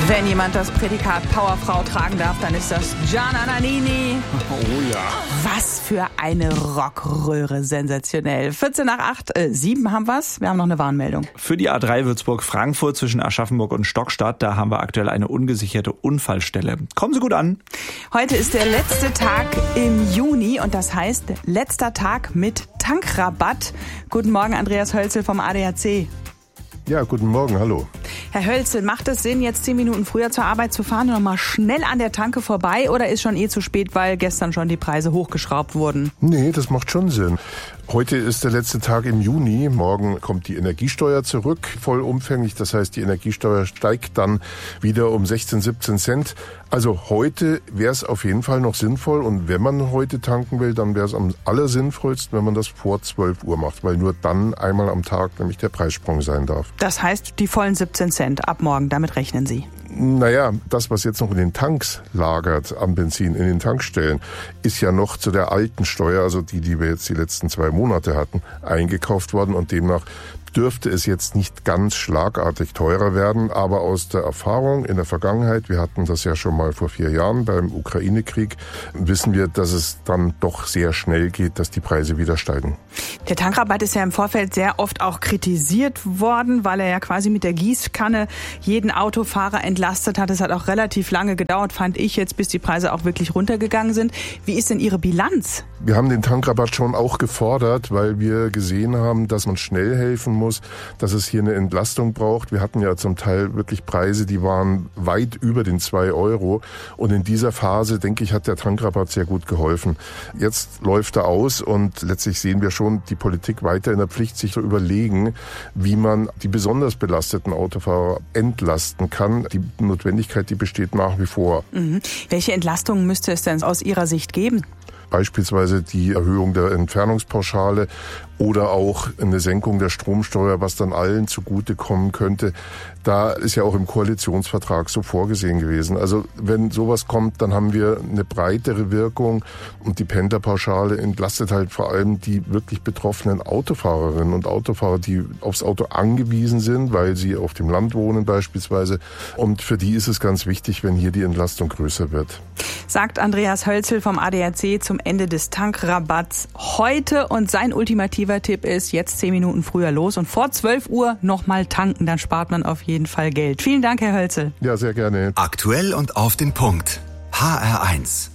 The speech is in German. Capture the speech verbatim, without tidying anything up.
Wenn jemand das Prädikat Powerfrau tragen darf, dann ist das Gianna Nannini. Oh ja. Was für eine Rockröhre, sensationell. vierzehn nach acht, äh, sieben haben wir's. Wir haben noch eine Warnmeldung. Für die A drei Würzburg-Frankfurt zwischen Aschaffenburg und Stockstadt, da haben wir aktuell eine ungesicherte Unfallstelle. Kommen Sie gut an. Heute ist der letzte Tag im Juni und das heißt letzter Tag mit Tankrabatt. Guten Morgen, Andreas Hölzel vom A D A C. Ja, guten Morgen, hallo. Herr Hölzel, macht es Sinn, jetzt zehn Minuten früher zur Arbeit zu fahren und nochmal schnell an der Tanke vorbei oder ist schon eh zu spät, weil gestern schon die Preise hochgeschraubt wurden? Nee, das macht schon Sinn. Heute ist der letzte Tag im Juni. Morgen kommt die Energiesteuer zurück, vollumfänglich. Das heißt, die Energiesteuer steigt dann wieder um sechzehn, siebzehn Cent. Also heute wäre es auf jeden Fall noch sinnvoll. Und wenn man heute tanken will, dann wäre es am allersinnvollsten, wenn man das vor zwölf Uhr macht. Weil nur dann einmal am Tag nämlich der Preissprung sein darf. Das heißt, die vollen siebzehn Cent ab morgen, damit rechnen Sie? Naja, das, was jetzt noch in den Tanks lagert, am Benzin, in den Tankstellen, ist ja noch zu der alten Steuer, also die, die wir jetzt die letzten zwei Monate hatten, eingekauft worden und demnach dürfte es jetzt nicht ganz schlagartig teurer werden, aber aus der Erfahrung in der Vergangenheit, wir hatten das ja schon mal vor vier Jahren beim Ukraine-Krieg, wissen wir, dass es dann doch sehr schnell geht, dass die Preise wieder steigen. Der Tankrabatt ist ja im Vorfeld sehr oft auch kritisiert worden, weil er ja quasi mit der Gießkanne jeden Autofahrer entlastet hat. Es hat auch relativ lange gedauert, fand ich jetzt, bis die Preise auch wirklich runtergegangen sind. Wie ist denn Ihre Bilanz? Wir haben den Tankrabatt schon auch gefordert, weil wir gesehen haben, dass man schnell helfen muss, dass es hier eine Entlastung braucht. Wir hatten ja zum Teil wirklich Preise, die waren weit über den zwei Euro. Und in dieser Phase, denke ich, hat der Tankrabatt sehr gut geholfen. Jetzt läuft er aus und letztlich sehen wir schon die Politik weiter in der Pflicht, sich zu überlegen, wie man die besonders belasteten Autofahrer entlasten kann. Die Notwendigkeit, die besteht nach wie vor. Mhm. Welche Entlastung müsste es denn aus Ihrer Sicht geben? Beispielsweise die Erhöhung der Entfernungspauschale oder auch eine Senkung der Stromsteuer, was dann allen zugutekommen könnte. Da ist ja auch im Koalitionsvertrag so vorgesehen gewesen. Also wenn sowas kommt, dann haben wir eine breitere Wirkung und die Pendlerpauschale entlastet halt vor allem die wirklich betroffenen Autofahrerinnen und Autofahrer, die aufs Auto angewiesen sind, weil sie auf dem Land wohnen beispielsweise. Und für die ist es ganz wichtig, wenn hier die Entlastung größer wird. Sagt Andreas Hölzel vom A D A C zum Ende des Tankrabatts heute und sein ultimativer Tipp ist, jetzt zehn Minuten früher los und vor zwölf Uhr nochmal tanken, dann spart man auf jeden Fall Geld. Vielen Dank, Herr Hölzel. Ja, sehr gerne. Aktuell und auf den Punkt. H R eins.